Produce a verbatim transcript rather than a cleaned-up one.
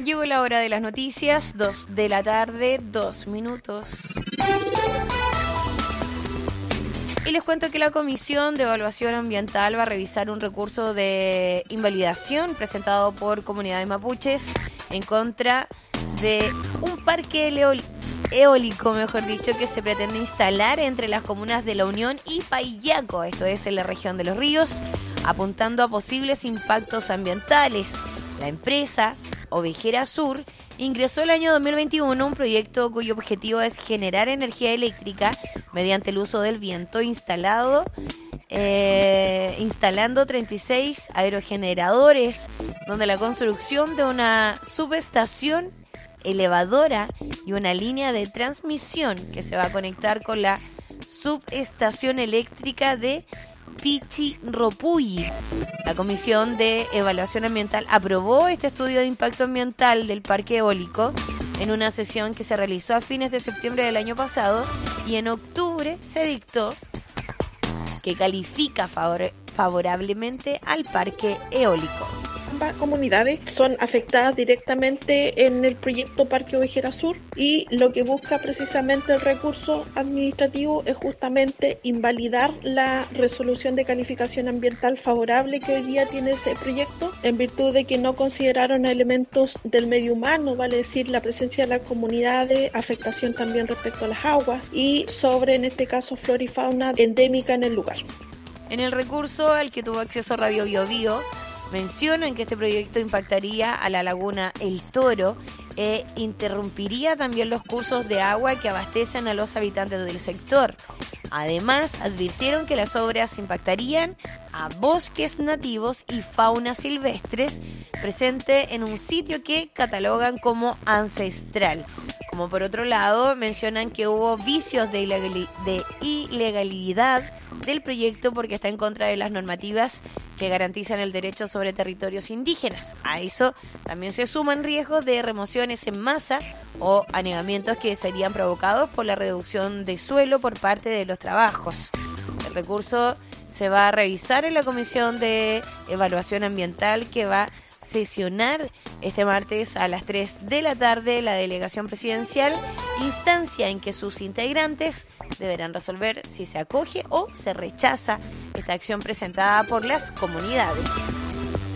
Llegó la hora de las noticias, dos de la tarde, dos minutos. Y les cuento que la Comisión de Evaluación Ambiental va a revisar un recurso de invalidación presentado por comunidades mapuches en contra de un parque eol- eólico, mejor dicho, que se pretende instalar entre las comunas de La Unión y Paillaco, esto es en la región de Los Ríos, apuntando a posibles impactos ambientales. La empresa Ovejera Sur ingresó el año dos mil veintiuno un proyecto cuyo objetivo es generar energía eléctrica mediante el uso del viento instalado, eh, instalando treinta y seis aerogeneradores, donde la construcción de una subestación elevadora y una línea de transmisión que se va a conectar con la subestación eléctrica de Pichirropulli. La Comisión de Evaluación Ambiental aprobó este estudio de impacto ambiental del parque eólico en una sesión que se realizó a fines de septiembre del año pasado, y en octubre se dictó que califica favor- favorablemente al parque eólico. Ambas comunidades son afectadas directamente en el proyecto Parque Ovejera Sur, y lo que busca precisamente el recurso administrativo es justamente invalidar la resolución de calificación ambiental favorable que hoy día tiene ese proyecto, en virtud de que no consideraron elementos del medio humano, vale decir la presencia de las comunidades, afectación también respecto a las aguas y sobre, en este caso, flora y fauna endémica en el lugar. En el recurso al que tuvo acceso Radio Bio Bio, mencionan que este proyecto impactaría a la laguna El Toro e interrumpiría también los cursos de agua que abastecen a los habitantes del sector. Además, advirtieron que las obras impactarían a bosques nativos y fauna silvestres presente en un sitio que catalogan como ancestral. Como por otro lado, mencionan que hubo vicios de, ilegali- de ilegalidad del proyecto porque está en contra de las normativas que garantizan el derecho sobre territorios indígenas. A eso también se suman riesgos de remociones en masa o anegamientos que serían provocados por la reducción de suelo por parte de los trabajos. El recurso se va a revisar en la Comisión de Evaluación Ambiental, que va a sesionar este martes a las tres de la tarde la delegación presidencial, instancia en que sus integrantes deberán resolver si se acoge o se rechaza esta acción presentada por las comunidades.